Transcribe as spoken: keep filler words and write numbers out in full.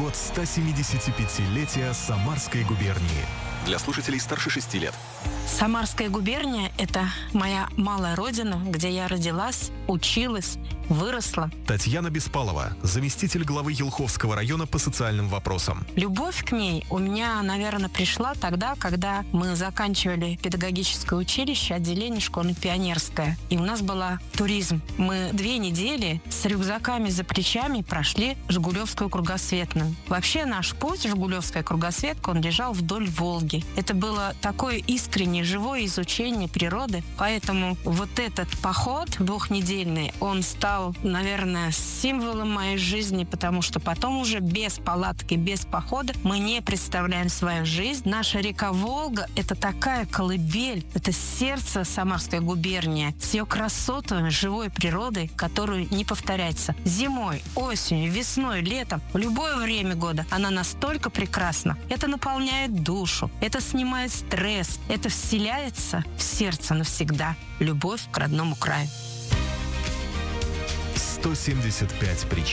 год ста семидесятипятилетия Самарской губернии. Для слушателей старше шести лет. Самарская губерния – это моя малая родина, где я родилась, училась, выросла. Татьяна Беспалова, заместитель главы Елховского района по социальным вопросам. Любовь к ней у меня, наверное, пришла тогда, когда мы заканчивали педагогическое училище, отделение школьно-пионерское. И у нас была туризм. Мы две недели с рюкзаками за плечами прошли Жигулевскую кругосветную. Вообще наш путь, Жигулевская кругосветка, он лежал вдоль Волги. Это было такое искреннее, живое изучение природы. Поэтому вот этот поход двухнедельный, он стал, наверное, символом моей жизни, потому что потом уже без палатки, без похода мы не представляем свою жизнь. Наша река Волга – это такая колыбель, это сердце Самарской губернии с ее красотами, живой природой, которую не повторяется. Зимой, осенью, весной, летом, в любое время года она настолько прекрасна. Это наполняет душу, это снимает стресс, это вселяется в сердце навсегда. Любовь к родному краю. сто семьдесят пять причин.